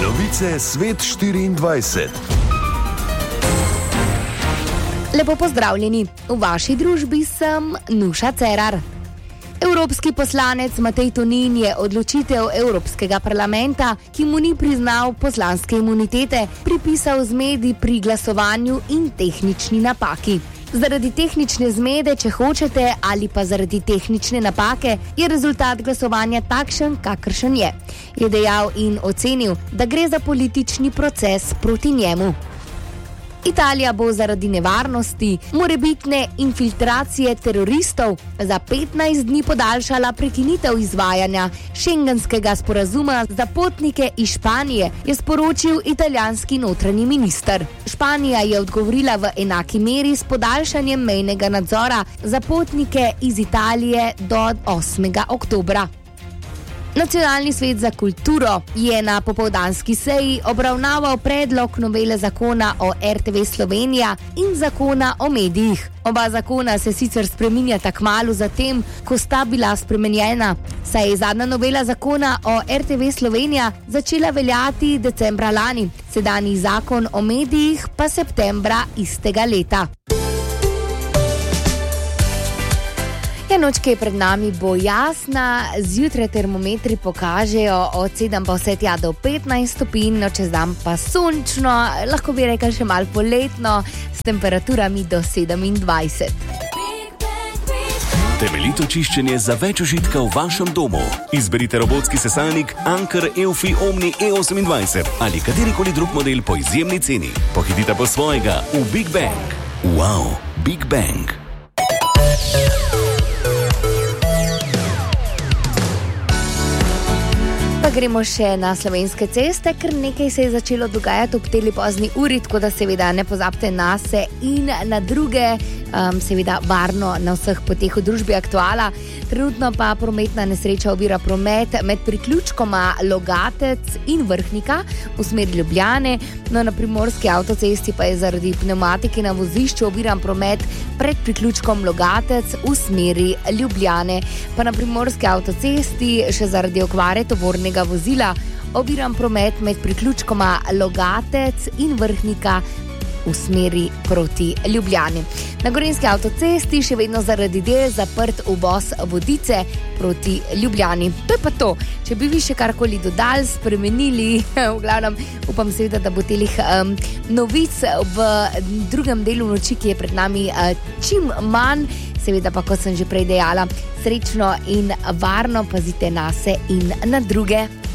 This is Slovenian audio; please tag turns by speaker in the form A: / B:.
A: Novice Svet 24.
B: Lepo pozdravljeni, v vaši družbi sem Nuša Cerar. Evropski poslanec Matej Tonin je odločitev Evropskega parlamenta, ki mu ni priznal poslanske imunitete, pripisal zmedi pri glasovanju in tehnični napaki. Zaradi tehnične zmede, če hočete, ali pa zaradi tehnične napake, je rezultat glasovanja takšen, kakršen je dejal in ocenil, da gre za politični proces proti njemu. Italija bo zaradi nevarnosti morebitne infiltracije teroristov za 15 dni podaljšala prekinitev izvajanja šengenskega sporazuma za potnike iz Španije, je sporočil italijanski notranji minister. Španija je odgovorila v enaki meri s podaljšanjem mejnega nadzora za potnike iz Italije do 8. oktobra. Nacionalni svet za kulturo je na popoldanski seji obravnaval predlog novele zakona o RTV Slovenija in zakona o medijih. Oba zakona se sicer spreminjata kmalu zatem, ko sta bila spremenjena, saj je zadnja novela zakona o RTV Slovenija začela veljati decembra lani, sedanji zakon o medijih pa septembra istega leta. Noč, ki je pred nami, bo jasna, zjutraj termometri pokažejo od 7 do 15 stopinj, čez dan pa sončno, lahko bi rekel še malo poletno, s temperaturami do 27.
A: Temeljito čiščenje za več užitka v vašem domu. Izberite robotski sesalnik Anker Eufy Omni E28 ali katerikoli drug model po izjemni ceni. Pohitite po svojega v Big Bang. Wow, Big Bang.
B: Gremo še na slovenske ceste, ker nekaj se je začelo dogajati ob teli pozni uri, tako da seveda ne pozabite nase in na druge, seveda varno na vseh poteh v družbi Aktuala. Trenutno pa prometna nesreča ovira promet med priključkoma Logatec in Vrhnika v smeri Ljubljane, no na primorski avtocesti pa je zaradi pnevmatike na vozišču oviran promet pred priključkom Logatec v smeri Ljubljane. Pa na primorski avtocesti še zaradi okvare tovornega vozila oviran promet med priključkoma Logatec in Vrhnika v smeri proti Ljubljani. Na gorenjski avtocesti še vedno zaradi del zaprt uvoz Vodice proti Ljubljani. To je pa to. Če bi vi še karkoli dodali, spremenili, v glavnem upam seveda, da bo telih novic v drugem delu noči, ki je pred nami, čim manj. Seveda pa, kot sem že prej dejala, srečno in varno pazite nase in na druge.